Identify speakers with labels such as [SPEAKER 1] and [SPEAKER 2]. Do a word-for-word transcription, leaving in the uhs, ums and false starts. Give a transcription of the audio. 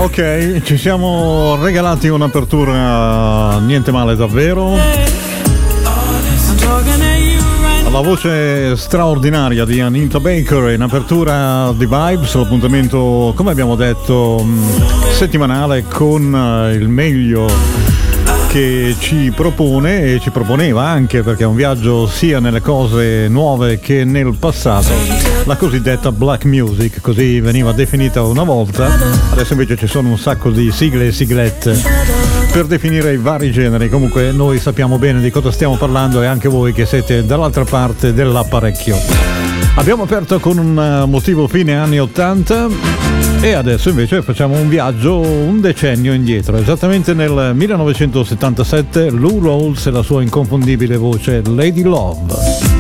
[SPEAKER 1] Ok, ci siamo regalati un'apertura niente male davvero. La voce straordinaria di Anita Baker in apertura di Vibes, l'appuntamento, come abbiamo detto, settimanale con il meglio che ci propone e ci proponeva anche, perché è un viaggio sia nelle cose nuove che nel passato, la cosiddetta black music, così veniva definita una volta. Adesso invece ci sono un sacco di sigle e siglette per definire i vari generi. Comunque noi sappiamo bene di cosa stiamo parlando e anche voi che siete dall'altra parte dell'apparecchio. Abbiamo aperto con un motivo fine anni ottanta e adesso invece facciamo un viaggio un decennio indietro, esattamente nel millenovecentosettantasette. Lou Rawls e la sua inconfondibile voce Lady Love.